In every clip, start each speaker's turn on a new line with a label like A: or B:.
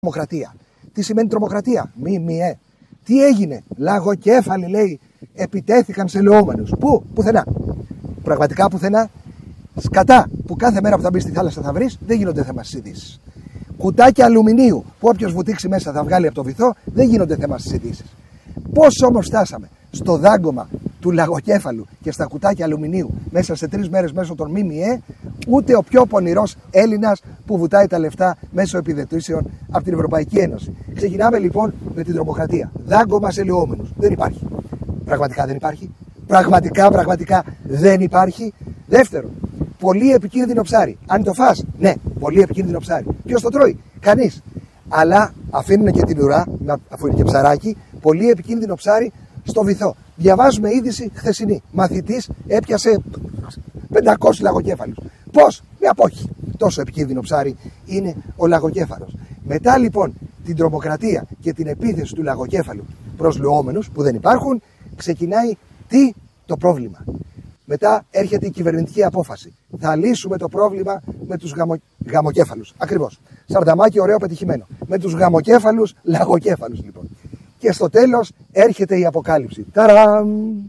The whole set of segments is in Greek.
A: Τρομοκρατία. Τι σημαίνει τρομοκρατία? Τι έγινε? Λαγοκέφαλοι, λέει, επιτέθηκαν σε λεόμενους. Πού? Πουθενά. Πραγματικά πουθενά. Σκατά που κάθε μέρα που θα μπει στη θάλασσα θα βρεις, δεν γίνονται θέμα στις ειδήσεις. Κουτάκια αλουμινίου που όποιος βουτήξει μέσα θα βγάλει από το βυθό, δεν γίνονται θέμα στις ειδήσεις. Πώς όμως φτάσαμε στο δάγκωμα του λαγοκέφαλου και στα κουτάκια αλουμινίου μέσα σε 3 μέρες μέσω των ΜΜΕ, ούτε ο πιο πονηρός Έλληνας που βουτάει τα λεφτά μέσω επιδοτήσεων από την Ευρωπαϊκή Ένωση. Ξεκινάμε λοιπόν με την τρομοκρατία. Δάγκωμα σε λεόμενους. Δεν υπάρχει. Πραγματικά δεν υπάρχει. Πραγματικά δεν υπάρχει. Δεύτερον, πολύ επικίνδυνο ψάρι. Αν το φας, ναι, πολύ επικίνδυνο ψάρι. Ποιος το τρώει? Κανείς. Αλλά αφήνουν και την ουρά, αφού είναι και ψαράκι, πολύ επικίνδυνο ψάρι στο βυθό. Διαβάζουμε είδηση χθεσινή. Μαθητής έπιασε 500 λαγοκέφαλους. Πώς? Με απόχη. Τόσο επικίνδυνο ψάρι είναι ο λαγοκέφαλος. Μετά λοιπόν την τρομοκρατία και την επίθεση του λαγοκέφαλου προς λεόμενους που δεν υπάρχουν, ξεκινάει το πρόβλημα. Μετά έρχεται η κυβερνητική απόφαση. Θα λύσουμε το πρόβλημα με τους γαμοκέφαλους. Ακριβώς. Σαρδαμάκι, ωραίο, πετυχημένο. Με τους γαμοκέφαλους, λαγοκέφαλους λοιπόν. Και στο τέλος έρχεται η αποκάλυψη. Ταραμ!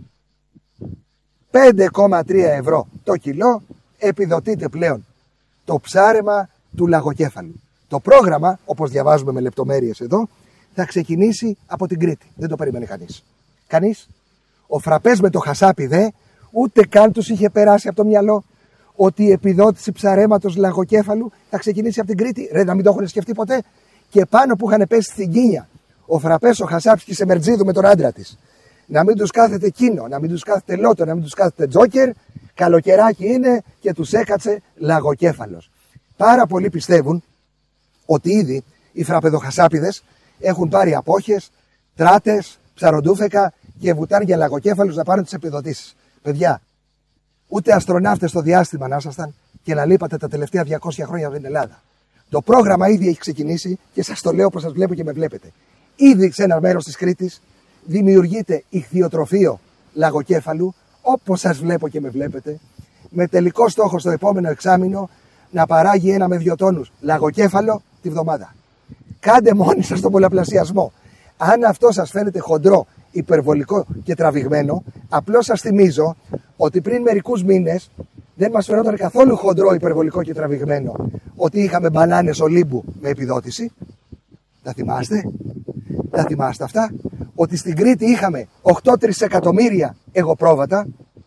A: 5,3 ευρώ το κιλό επιδοτείται πλέον το ψάρεμα του λαγοκέφαλου. Το πρόγραμμα, όπως διαβάζουμε με λεπτομέρειες εδώ, θα ξεκινήσει από την Κρήτη. Δεν το περίμενε κανείς. Κανείς. Ο Φραπές με το χασάπι ούτε καν τους είχε περάσει από το μυαλό ότι η επιδότηση ψαρέματος λαγοκέφαλου θα ξεκινήσει από την Κρήτη. Ρε, να μην το έχουν σκεφτεί ποτέ. Και πάνω που είχαν πέσει στην Κίνια ο Φραπές, ο Χασάπης και η Σεμερτζίδου με τον άντρα της, να μην τους κάθεται Κίνο, να μην τους κάθεται Λότο, να μην τους κάθεται Τζόκερ, καλοκαιράκι είναι και τους έκατσε λαγοκέφαλος. Πάρα πολλοί πιστεύουν ότι ήδη οι φραπεδοχασάπιδες έχουν πάρει απόχες, τράτες, ψαροντούφεκα και βουτάνε για λαγοκέφαλους να πάρουν τις επιδοτήσεις. Παιδιά, ούτε αστροναύτες στο διάστημα να ήσασταν και να λείπατε τα τελευταία 200 χρόνια από την Ελλάδα. Το πρόγραμμα ήδη έχει ξεκινήσει και σας το λέω όπως σας βλέπω και με βλέπετε. Ήδη σε ένα μέρος της Κρήτης δημιουργείται ιχθυοτροφείο λαγοκέφαλου, όπως σας βλέπω και με βλέπετε, με τελικό στόχο στο επόμενο εξάμηνο να παράγει 1 με 2 τόνους λαγοκέφαλο τη βδομάδα. Κάντε μόνοι σας τον πολλαπλασιασμό. Αν αυτό σας φαίνεται χοντρό, υπερβολικό και τραβηγμένο, απλώς σας θυμίζω ότι πριν μερικούς μήνες δεν μας φαινόταν καθόλου χοντρό, υπερβολικό και τραβηγμένο ότι είχαμε μπανάνες Ολύμπου με επιδότηση. Τα θυμάστε? Τα θυμάστε αυτά? Ότι στην Κρήτη είχαμε 8 τρισεκατομμύρια εγωπρόβατα,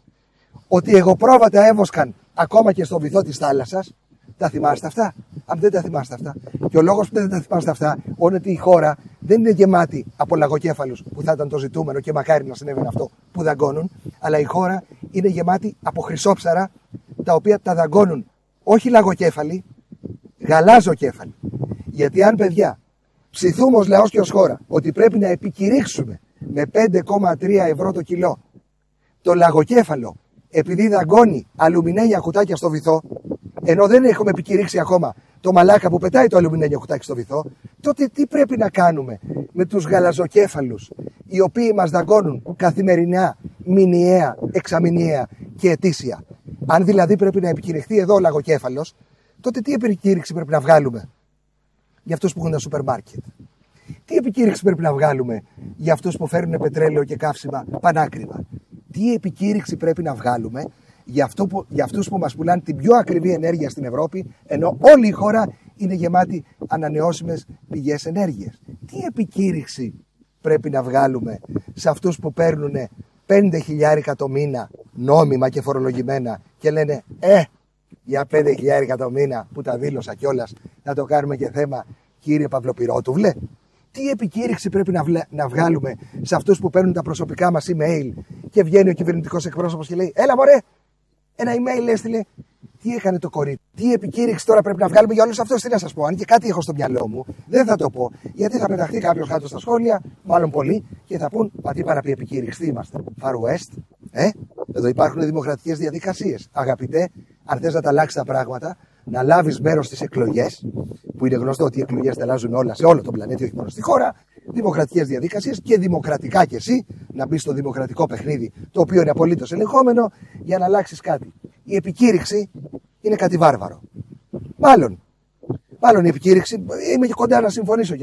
A: ότι οι εγωπρόβατα έβοσκαν ακόμα και στο βυθό της θάλασσας. Τα θυμάστε αυτά? Αν δεν τα θυμάστε αυτά. Και ο λόγος που δεν τα θυμάστε αυτά είναι ότι η χώρα δεν είναι γεμάτη από λαγοκέφαλους που θα ήταν το ζητούμενο και μακάρι να συνέβαινε αυτό που δαγκώνουν, αλλά η χώρα είναι γεμάτη από χρυσόψαρα τα οποία τα δαγκώνουν όχι λαγοκέφαλοι, γαλάζοκέφαλοι. Γιατί αν, παιδιά, ψηθούμε ως λαός και ως χώρα ότι πρέπει να επικηρύξουμε με 5,3 ευρώ το κιλό το λαγοκέφαλο επειδή δαγκώνει αλουμινένια κουτάκια στο βυθό, ενώ δεν έχουμε επικηρύξει ακόμα το μαλάκα που πετάει το αλουμινένιο κουτάκι στο βυθό, τότε τι πρέπει να κάνουμε με τους γαλαζοκέφαλους οι οποίοι μας δαγκώνουν καθημερινά, μηνιαία, εξαμηνιαία και ετήσια? Αν δηλαδή πρέπει να επικηρυχθεί εδώ ο λαγοκέφαλος, τότε τι επικήρυξη πρέπει να βγάλουμε για αυτούς που έχουν τα σούπερ μάρκετ? Τι επικήρυξη πρέπει να βγάλουμε για αυτούς που φέρνουν πετρέλαιο και καύσιμα πανάκριβα? Τι επικήρυξη πρέπει να βγάλουμε για αυτούς που μας πουλάνε την πιο ακριβή ενέργεια στην Ευρώπη, ενώ όλη η χώρα είναι γεμάτη ανανεώσιμες πηγές ενέργειας? Τι επικήρυξη πρέπει να βγάλουμε σε αυτούς που παίρνουν 5.000 το μήνα νόμιμα και φορολογημένα και λένε για 5.000 το μήνα που τα δήλωσα κιόλας να το κάνουμε και θέμα, κύριε Παυλοπυρότουβλε? Τι επικήρυξη πρέπει να βγάλουμε σε αυτούς που παίρνουν τα προσωπικά μας email και βγαίνει ο κυβερνητικός εκπρόσωπος και λέει έλα μωρέ, ένα email έστειλε, τι έκανε το κορίτσι? Τι επικήρυξη τώρα πρέπει να βγάλουμε για όλους αυτούς? Τι να σας πω? Αν και κάτι έχω στο μυαλό μου, δεν θα το πω, γιατί θα πεταχτεί κάποιος κάτω στα σχόλια, μάλλον πολλοί, και θα πούν μα τι παραπεί επικήρυξη, τι είμαστε, Far West? Εδώ υπάρχουν δημοκρατικές διαδικασίες. Αγαπητέ, αν θες να τα αλλάξεις τα πράγματα, να λάβεις μέρος στις εκλογές, που είναι γνωστό ότι οι εκλογές τα αλλάζουν όλα σε όλο τον πλανήτη, όχι μόνο στη χώρα, δημοκρατικές διαδικασίες και δημοκρατικά κι εσύ να μπεις στο δημοκρατικό παιχνίδι, το οποίο είναι απολύτως ελεγχόμενο, για να αλλάξεις κάτι. Η επικήρυξη είναι κάτι βάρβαρο. Μάλλον η επικήρυξη, είμαι και κοντά να συμφωνήσω.